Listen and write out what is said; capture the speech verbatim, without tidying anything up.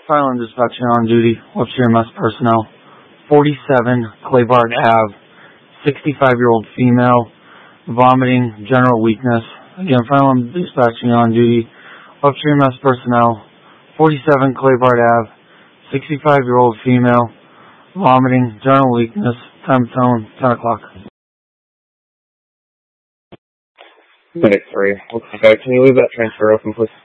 Silent dispatching on duty, Webster M S personnel, forty-seven Claybard Avenue, sixty-five-year-old female, vomiting, general weakness. Again, Silent dispatching on duty, Webster M S personnel, forty-seven Claybard Avenue, sixty-five-year-old female, vomiting, general weakness. Time tone, ten o'clock. Minute three. Okay, can you leave that transfer open, please?